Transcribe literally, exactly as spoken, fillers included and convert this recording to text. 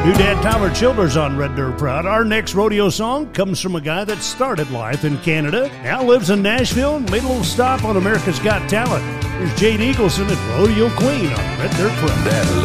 Doodad Tyler Childers on Red Dirt Proud. Our next rodeo song comes from a guy that started life in Canada, now lives in Nashville, and made a little stop on America's Got Talent. Here's Jade Eagleson and Rodeo Queen on Red Dirt Proud. That